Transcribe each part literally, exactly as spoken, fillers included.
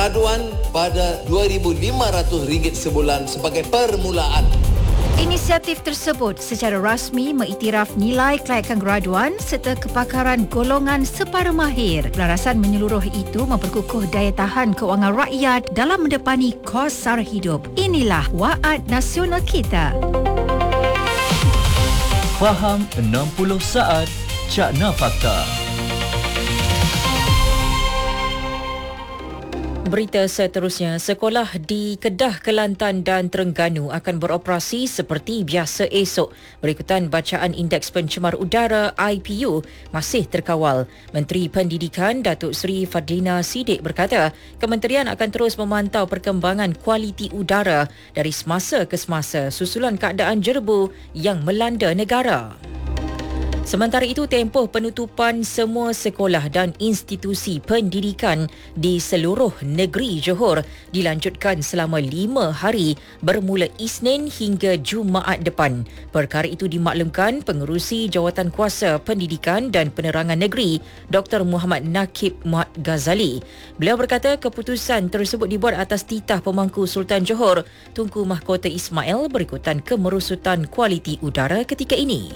Aduan pada dua ribu lima ratus ringgit sebulan sebagai permulaan. Inisiatif tersebut secara rasmi mengiktiraf nilai kelayakan graduan serta kepakaran golongan separuh mahir. Pelarasan menyeluruh itu memperkukuh daya tahan kewangan rakyat dalam mendepani kos sara hidup. Inilah Waad Nasional kita. Faham enam puluh saat Cakna Fakta. Berita seterusnya, sekolah di Kedah, Kelantan dan Terengganu akan beroperasi seperti biasa esok. Berikutan bacaan Indeks Pencemar Udara I P U masih terkawal. Menteri Pendidikan Datuk Seri Fadlina Siddiq berkata, kementerian akan terus memantau perkembangan kualiti udara dari semasa ke semasa susulan keadaan jerebu yang melanda negara. Sementara itu, tempoh penutupan semua sekolah dan institusi pendidikan di seluruh negeri Johor dilanjutkan selama lima hari bermula Isnin hingga Jumaat depan. Perkara itu dimaklumkan Pengerusi Jawatankuasa Pendidikan dan Penerangan Negeri Doktor Muhammad Nakib Muhammad Ghazali. Beliau berkata keputusan tersebut dibuat atas titah Pemangku Sultan Johor Tunku Mahkota Ismail berikutan kemerosotan kualiti udara ketika ini.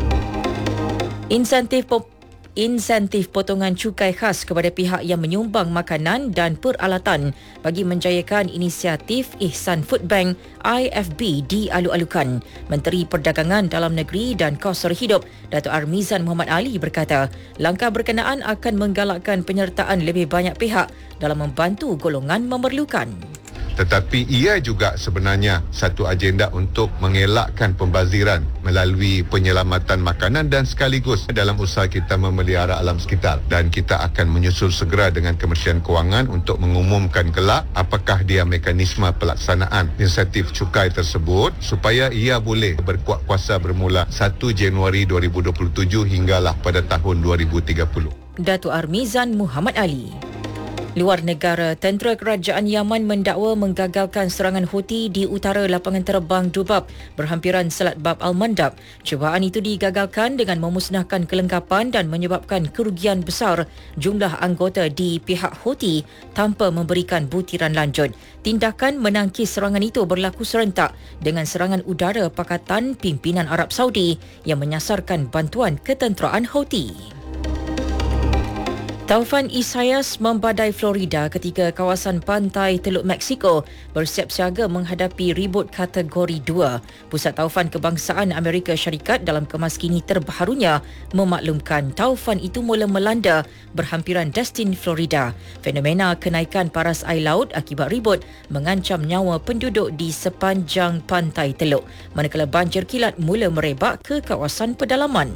Insentif pop Insentif potongan cukai khas kepada pihak yang menyumbang makanan dan peralatan bagi menjayakan inisiatif Ihsan Food Bank I F B dialu-alukan. Menteri Perdagangan Dalam Negeri dan Kos Sara Hidup Datuk Armizan Muhammad Ali berkata, langkah berkenaan akan menggalakkan penyertaan lebih banyak pihak dalam membantu golongan memerlukan. Tetapi ia juga sebenarnya satu agenda untuk mengelakkan pembaziran melalui penyelamatan makanan dan sekaligus dalam usaha kita memelihara alam sekitar. Dan kita akan menyusul segera dengan Kementerian Kewangan untuk mengumumkan kelak apakah dia mekanisme pelaksanaan insentif cukai tersebut supaya ia boleh berkuat kuasa bermula satu Januari dua ribu dua puluh tujuh hinggalah pada tahun dua ribu tiga puluh. Datuk Armizan Muhammad Ali. Luar negara, tentera kerajaan Yaman mendakwa menggagalkan serangan Houthi di utara lapangan terbang Dubab berhampiran Selat Bab Al-Mandab. Cubaan itu digagalkan dengan memusnahkan kelengkapan dan menyebabkan kerugian besar jumlah anggota di pihak Houthi tanpa memberikan butiran lanjut. Tindakan menangkis serangan itu berlaku serentak dengan serangan udara Pakatan Pimpinan Arab Saudi yang menyasarkan bantuan ketenteraan Houthi. Taufan Isaias membadai Florida ketika kawasan pantai Teluk Meksiko bersiap siaga menghadapi ribut kategori dua. Pusat Taufan Kebangsaan Amerika Syarikat dalam kemas kini terbaharunya memaklumkan taufan itu mula melanda berhampiran Destin, Florida. Fenomena kenaikan paras air laut akibat ribut mengancam nyawa penduduk di sepanjang pantai Teluk, manakala banjir kilat mula merebak ke kawasan pedalaman.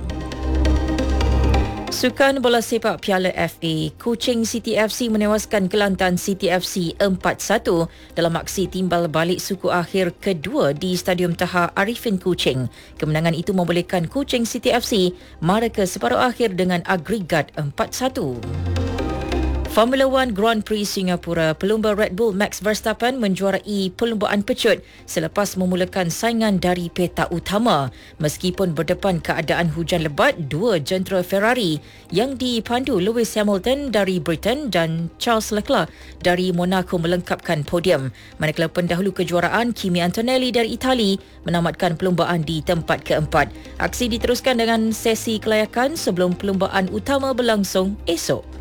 Sukan bola sepak Piala F A, Kuching City F C menewaskan Kelantan City F C empat satu dalam aksi timbal balik suku akhir kedua di Stadium Taha Arifin Kuching. Kemenangan itu membolehkan Kuching City F C mara ke separuh akhir dengan agregat empat satu. Formula One Grand Prix Singapura, pelumba Red Bull Max Verstappen menjuarai perlumbaan pecut selepas memulakan saingan dari peta utama. Meskipun berdepan keadaan hujan lebat, dua jentera Ferrari yang dipandu Lewis Hamilton dari Britain dan Charles Leclerc dari Monaco melengkapkan podium. Manakala pendahulu kejuaraan Kimi Antonelli dari Itali menamatkan perlumbaan di tempat keempat. Aksi diteruskan dengan sesi kelayakan sebelum perlumbaan utama berlangsung esok.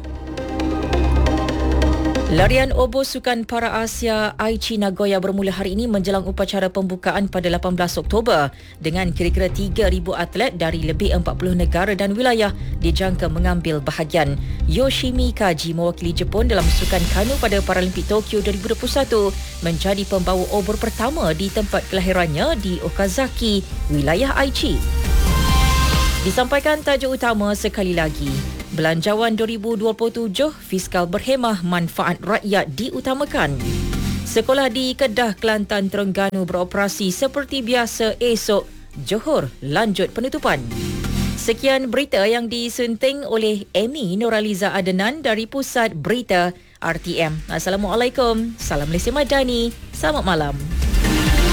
Larian obor Sukan Para Asia Aichi Nagoya bermula hari ini menjelang upacara pembukaan pada lapan belas Oktober dengan kira-kira tiga ribu atlet dari lebih empat puluh negara dan wilayah dijangka mengambil bahagian. Yoshimi Kaji mewakili Jepun dalam Sukan Kanu pada Paralimpik Tokyo dua ribu dua puluh satu menjadi pembawa obor pertama di tempat kelahirannya di Okazaki, wilayah Aichi. Disampaikan tajuk utama sekali lagi. Belanjawan dua ribu dua puluh tujuh, fiskal berhemah, manfaat rakyat diutamakan. Sekolah di Kedah, Kelantan, Terengganu beroperasi seperti biasa esok. Johor lanjut penutupan. Sekian berita yang disunting oleh Amy Nuraliza Adenan dari Pusat Berita R T M. Assalamualaikum. Salam Malaysia Madani. Selamat malam.